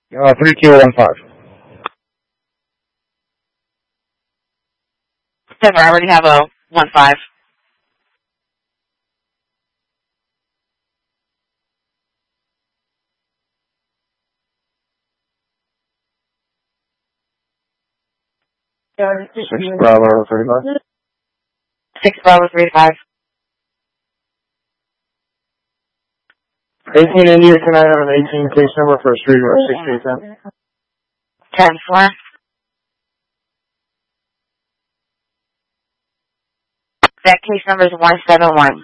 3 Kilo 15. Never, I already have a 1-5. Six Bravo 35. 6 Bravo 35. 18 India, can I have an 18 case number for a street or 6810? 10-4. That case number is 171.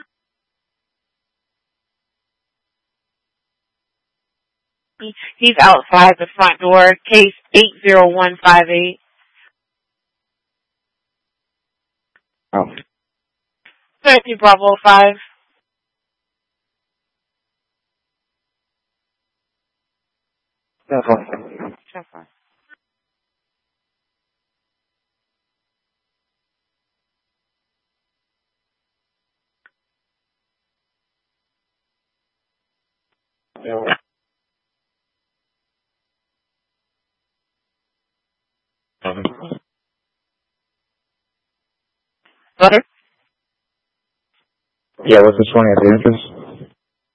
He's outside the front door. Case 80158. Oh. 30 Bravo 5. That's fine. That's fine. Yeah. Butter? Yeah, what's this one at the entrance?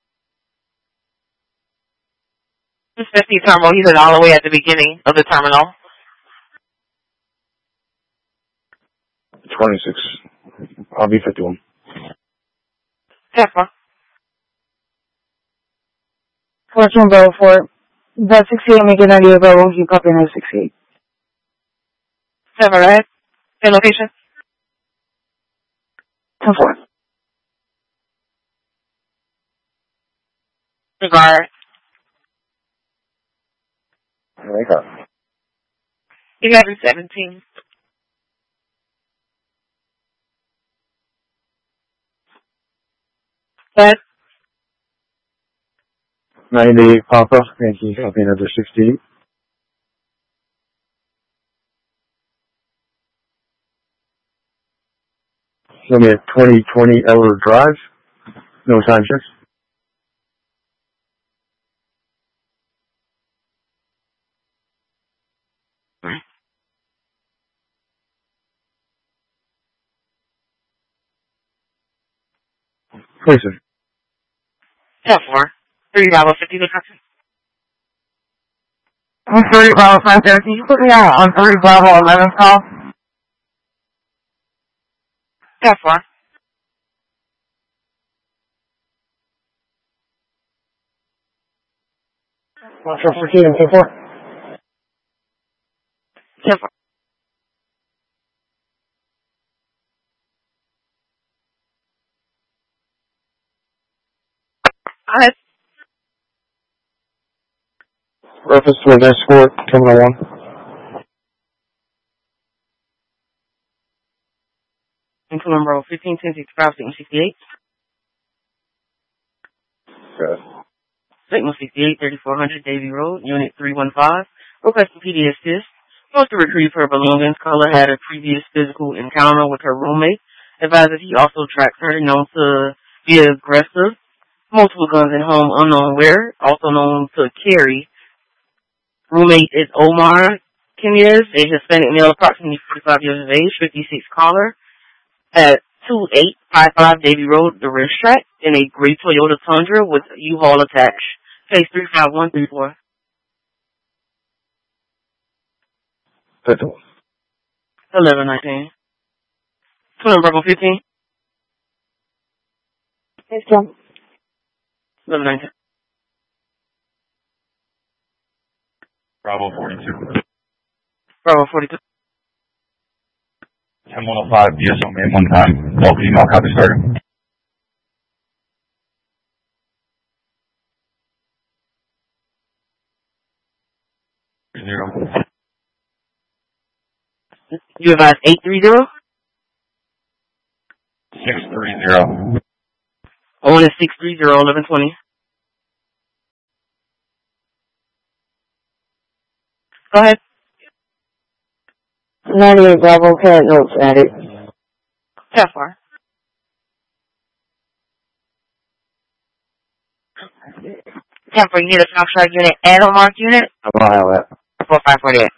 This 50 terminal. He's all the way at the beginning of the terminal. 26. I'll be 51. That's fine. First one, Bravo 4. That 68, make it 98, Bravo, you copy another 68. 7, right? Same location? 10-4. Regard. 11-17. But 98 Papa, thank you, copy another 68. Show me a 2020 Eller Drive. No time checks. Please, sir. 10-4. 3 Bravo 50 location. I'm 30 Bravo 5 there. Can you put me on 30 Bravo 11 call? 10-4. Watch out for Keaton, 10-4. 10-4. Alright. Reference to an escort, Terminal 1. Into number 15, 1065, 68. Good. Signal 68, 3400 Davy Road, Unit 315. Requesting PD assist. Wants to retrieve her belongings. Caller had a previous physical encounter with her roommate. Advised that he also tracks her, known to be aggressive. Multiple guns in home, unknown where. Also known to carry. Roommate is Omar Kenez, a Hispanic male, approximately 45 years of age, 56 caller. At 2855 Davy Road, the wrist track, in a gray Toyota Tundra with U-Haul attached. Case 35134. 1119. 20 Bravo 15. Yes, John. 1119. Bravo 42. Bravo 42. 10105, DSO man, one time. Well, female, copy started. Zero. You advise 830? 630. Owen is 630, 1120. Go ahead. 98 Bravo, current notes added. How far? Temper, you need a Foxtrot unit and a marked unit? I'm gonna have that. 4548.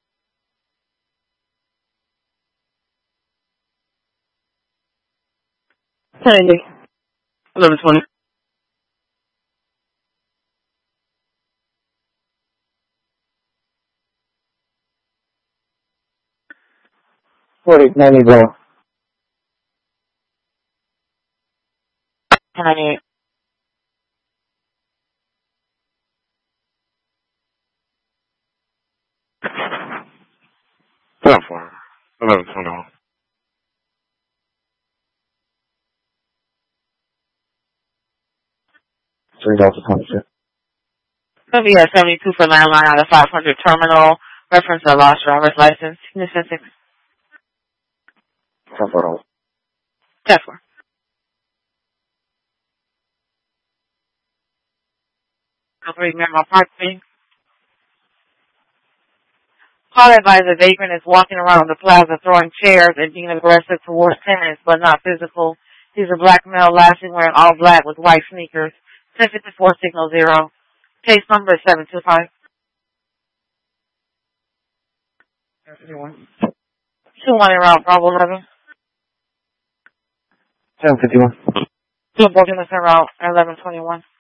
Kennedy. 1120. $48.90 bro. 1098. $11.21. $3.26. Gonna be at 72 for landline out of 500 terminal. Reference a lost driver's license. Ignition 6. $10. 10-4. Operating Miramar Parking. Call advisor vagrant is walking around the plaza throwing chairs and being aggressive towards tenants, but not physical. He's a black male laughing wearing all black with white sneakers. 1054 signal 0. Case number is 725. 21 en route, Bravo 11. 1051. 2 bookings en route, 1121.